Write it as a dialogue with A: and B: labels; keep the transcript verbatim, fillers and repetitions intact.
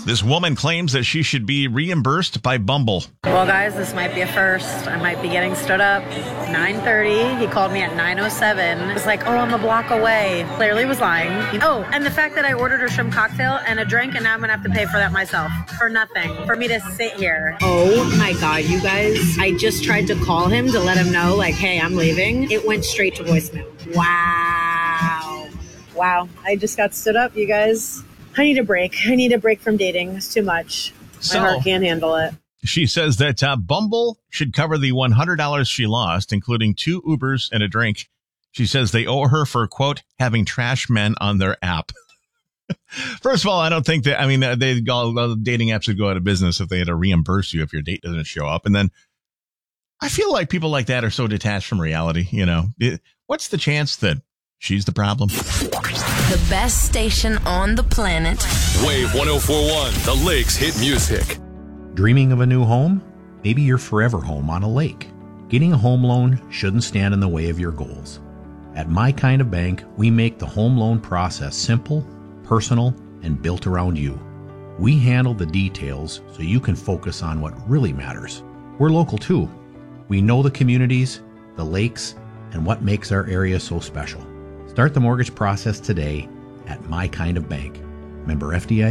A: This woman claims that she should be reimbursed by Bumble.
B: Well, guys, this might be a first. I might be getting stood up. nine thirty. He called me at nine oh seven. It was like, oh, I'm a block away. Clearly was lying. Oh, and the fact that I ordered a shrimp cocktail and a drink, and now I'm going to have to pay for that myself. For nothing. For me to sit here. Oh, my God, you guys. I just tried to call him to let him know, like, hey, I'm leaving. It went straight to voicemail. Wow. Wow. I just got stood up, you guys. I need a break. I need a break from dating. It's too much.
A: So,
B: my heart can't handle it.
A: She says that uh, Bumble should cover the one hundred dollars she lost, including two Ubers and a drink. She says they owe her for, quote, having trash men on their app. First of all, I don't think that, I mean, they all dating apps would go out of business if they had to reimburse you if your date doesn't show up. And then I feel like people like that are so detached from reality. You know, it, what's the chance that she's the problem?
C: The best station on the planet.
D: Wave one oh four point one, the Lakes hit music.
E: Dreaming of a new home? Maybe your forever home on a lake. Getting a home loan shouldn't stand in the way of your goals. At My Kind of Bank, we make the home loan process simple, personal, and built around you. We handle the details so you can focus on what really matters. We're local too. We know the communities, the lakes, and what makes our area so special. Start the mortgage process today at My Kind of Bank. Member F D I C.